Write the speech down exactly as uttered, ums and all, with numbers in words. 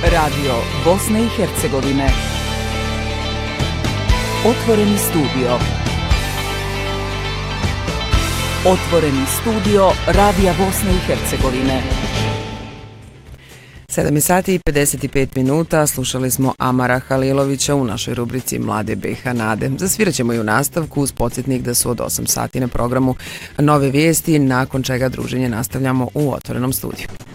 Radio Bosne i Hercegovine. Otvoreni studio. Otvoreni studio Radija Bosne i Hercegovine. sedam sati i pedeset pet minuta, slušali smo Amara Halilovića u našoj rubrici Mlade B iH Nade. Zasvirat ćemo i u nastavku uz podsjetnik da su od osam sati na programu Nove vijesti, nakon čega druženje nastavljamo u otvorenom studiju.